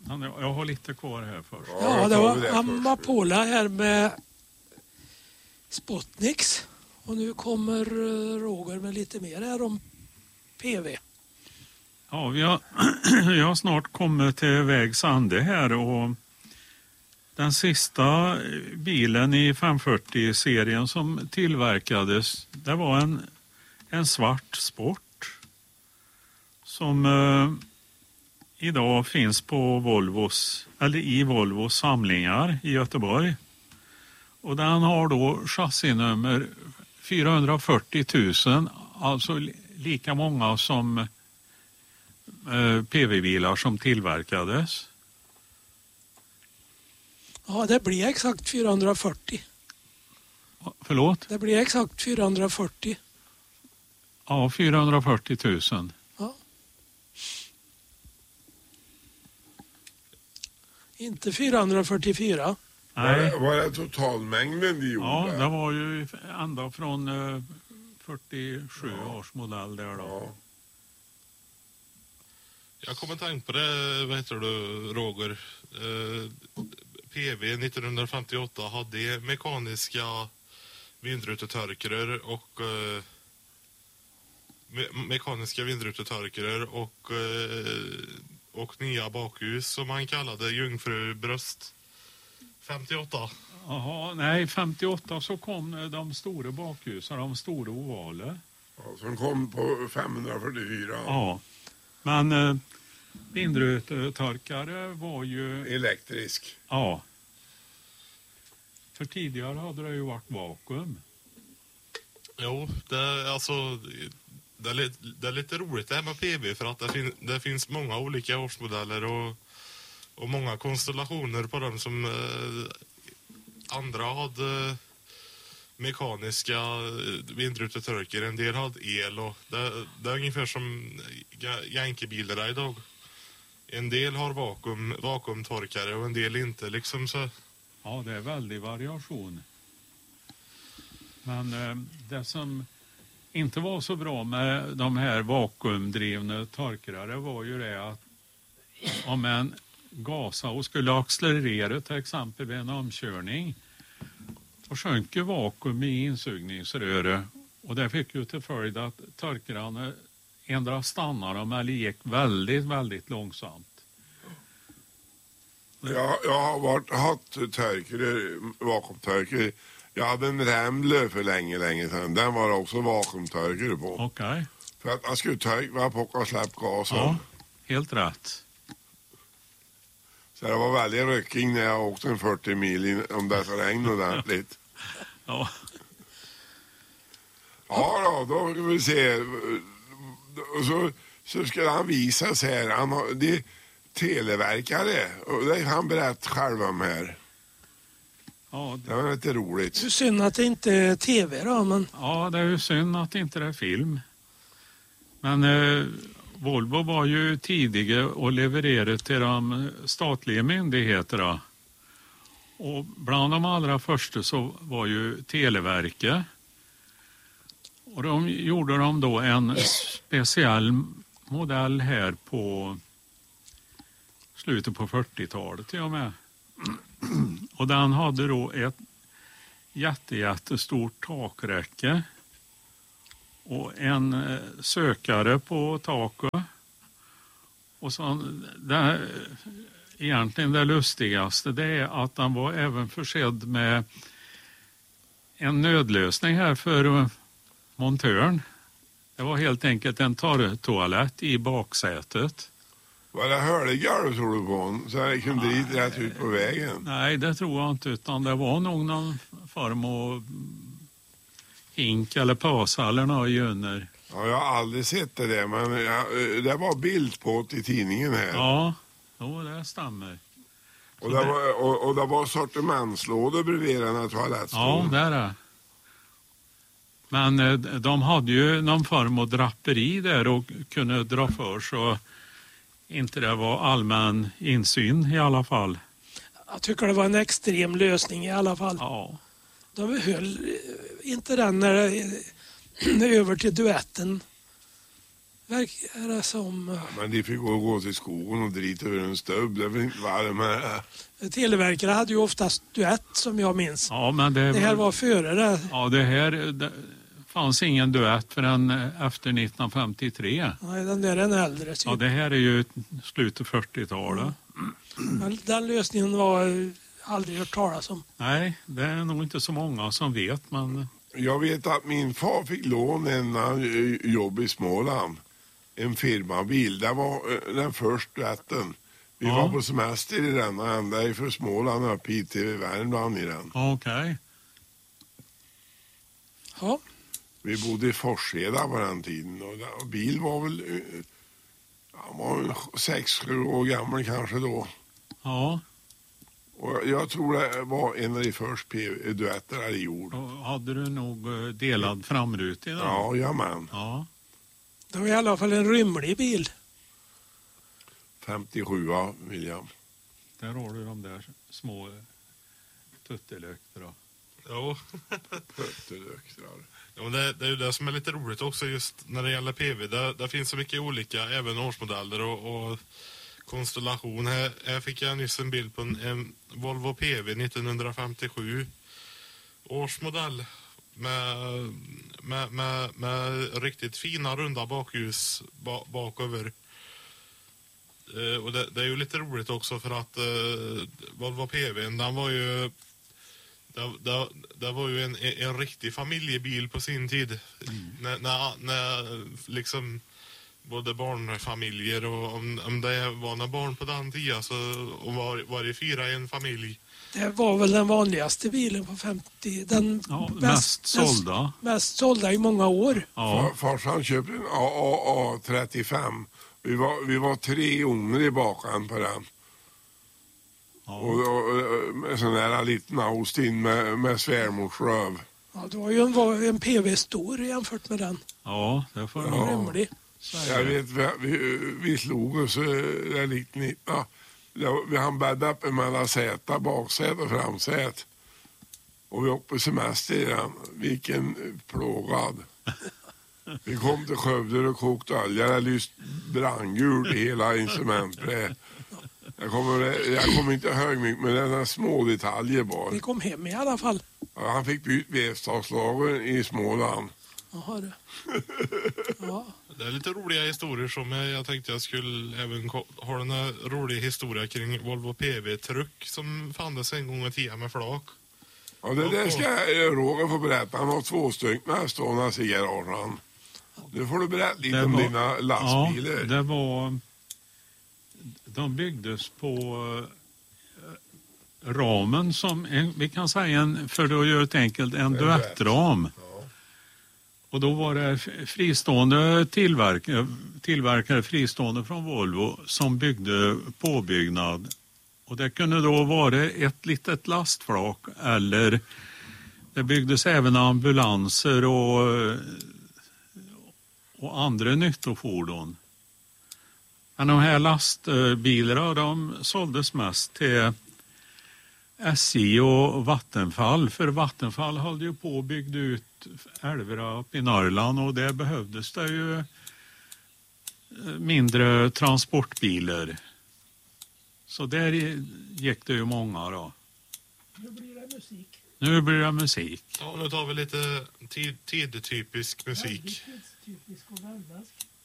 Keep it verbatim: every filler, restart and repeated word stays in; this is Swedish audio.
Jag har lite kvar här först. Ja, det var Amapola här med Sputniks. Och nu kommer Roger med lite mer här om P V. Ja, vi har, vi har snart kommit till vägs ände här och den sista bilen i femhundrafyrtio-serien som tillverkades, det var en, en svart Sport som eh, idag finns på Volvos, eller i Volvos samlingar i Göteborg. Och den har då chassinummer fyrahundrafyrtio tusen, alltså lika många som eh, P V-bilar som tillverkades. Ja, det blir exakt fyrahundrafyrtio. Förlåt? Det blir exakt fyrahundrafyrtio. Ja, fyrahundrafyrtio tusen. Ja. Inte fyrahundrafyrtiofyra. Nej. Var, var det totalmängden de gjorde? Ja, det var ju ända från eh, fyrtiosju ja. års modell där då. Ja. Jag kommer tänka på det, vad heter du, Roger? Eh, P V nittonhundrafemtioåtta hade mekaniska vindrutetorkare och eh, me- mekaniska vindrutetorkare och eh, och nya bakhus som man kallade jungfrubröst. femtioåtta. Jaha, nej, femtioåtta så kom de stora bakhusen, de stora ovaler. Ja, som kom på femhundrafyrtiofyra. Ja, men eh, vindrutetorkare var ju... Elektrisk. Ja. För tidigare hade det ju varit vakuum. Jo, det, alltså, det, är lite, det är lite roligt det här med P V för att det, fin, det finns många olika årsmodeller och, och många konstellationer på dem som eh, andra hade mekaniska vindrutetorkare, en del hade el och det, det är ungefär som Yankee-bilar idag. En del har vakuum, vakuumtorkare och en del inte liksom så. Ja, det är väldigt variation. Men eh, det som inte var så bra med de här vakuumdrivna torkare var ju det att om en gasade och skulle accelerera till exempel vid en omkörning och sjönk ju vakuum i insugningsröret och det fick ju till följd att torkarna ändra stannade de eller gick väldigt, väldigt långsamt. Ja, jag har varit, haft torkare, vakuumtorkare. Jag hade en Rambler för länge, länge sedan. Den var också vakuumtorkare på. Okej. Okay. För att man skulle torka på och släppa gasen. Ja, helt rätt. Så det var väldigt ryckning när jag åkte en fyrtio mil in, om det så regnade ordentligt. Ja. Ja då, då ska vi se. Och så, så skulle han visa sig här. Han har, det är televerkare. Och det han berättat själv om här. Ja, det... det var lite roligt. Det är synd att det inte är tv då. Men... Ja, det är ju synd att det inte är film. Men eh, Volvo var ju tidiga och levererade till de statliga myndigheterna. Och bland de allra första så var ju Televerket. Och de gjorde de då en speciell modell här på slutet på fyrtiotalet till och med. Och den hade då ett jätte, jättestort takräcke och en sökare på taket. Och så det, egentligen det lustigaste det är att den var även försedd med en nödlösning här för montören. Det var helt enkelt en torrtoalett i baksätet. Var det hörligar tror du på? Så det kunde dit rätt ut på vägen? Nej, det tror jag inte. Utan det var nog någon form av hink eller påsa eller något under. Ja, jag har aldrig sett det där. Men jag, det var bild på det i tidningen här. Ja, jo, det stämmer. Och det, det... Var, och, och det var sortimentslådor bredvid den här toalettstolen. Ja, det är det. Men de hade ju någon form av draperi där och kunde dra för så inte det var allmän insyn i alla fall. Jag tycker det var en extrem lösning i alla fall. Ja. De höll inte den när det, över till duetten. verkar det som. Ja, men de fick gå och gå till skogen och drita över en stubb. Det var inte varmt. Televerkare hade ju oftast duett som jag minns. Ja, men det, Det här var före det. Ja, det här det fanns ingen duett förrän efter nittonhundrafemtiotre. Nej, den där är en äldre typ. Ja, det här är ju slutet fyrtiotalet. Men den lösningen var aldrig hört talas om. Nej, det är nog inte så många som vet, men Jag vet att min far fick lån en eh, jobb i Småland. En firmabil. Det var eh, den första duetten. Vi Ja. var på semester i den och ända ifrån Småland upp hit till Värmland i den. okej. Ja, Vi bodde i Forsheda på den tiden och, där, och bil var väl eh, han var sex sju år gammal kanske då. Ja, Och jag tror det var en av de första duetter jag gjorde. då hade du nog eh, delad framruta i den. Ja, jamen. Ja, det var i alla fall en rymlig bil. femtiosju, William. där har du de där små eh, tuttelökterna. Jo. Pöttelöktrar. Ja, men det, det är ju det som är lite roligt också just när det gäller P V. Där, där finns så mycket olika, även årsmodeller och, och konstellation. Här, här fick jag nyss en bild på en, en Volvo P V nittonhundrafemtiosju årsmodell med, med, med, med riktigt fina runda bakljus ba, baköver. Eh, och det, det är ju lite roligt också för att eh, Volvo P V, den var ju Det, det, det var ju en, en riktig familjebil på sin tid. Mm. När, när, när liksom både barnfamiljer och om, om det var några barn på den tiden så och var, var det fyra i en familj. Det var väl den vanligaste bilen på femtio. Den Ja, bäst, mest sålda. Mest, mest sålda i många år. Ja, Far, farsan köpte en A A A trettiofem. Vi var, vi var tre ungar i bakan på den. ja. Och, och, och med sån där liten Austin med, med svärmors röv. Ja, det var ju en, var en P V stor jämfört med den. ja det får Ja. Rymlig. Jag vet, vi, vi, vi slog oss eh, där lite ja, vi hann bädda upp mellan säta, baksäte och framsät. Och vi åkte på semester i den. Vilken plågad. Vi kom till Skövde och kokte olja. Det lyst brandgult i hela instrumentbrädet. Jag kommer, jag kommer inte ihåg mycket, men det är små detaljer bara. Vi kom hem i alla fall. Ja, han fick byta vevstavslagen i Småland. Jaha, det. Ja. Det är lite roliga historier som jag, jag tänkte jag skulle även ko- ha en rolig historia kring Volvo P V-truck som fanns en gång i tiden med flak. Ja, det där ska Roger få berätta. Han har två stycken stående i garagen. Nu får du berätta lite Det om var- dina lastbilar. Ja, det var... De byggdes på eh, ramen som, en, vi kan säga en, för att göra det enkelt, en duettram. Ja. Och då var det fristående tillverkare, tillverkare fristående från Volvo som byggde påbyggnad. Och det kunde då vara ett litet lastflak eller det byggdes även ambulanser och, och andra nyttofordon. Men de här lastbilarna de såldes mest till S J och Vattenfall. För Vattenfall höll ju på och byggde ut älvar upp i Norrland och där behövdes det ju mindre transportbilar. Så där gick det ju många då. Nu blir det musik. Nu blir det musik. Ja, nu tar vi lite tid, tidtypisk musik. Typisk och värmländsk.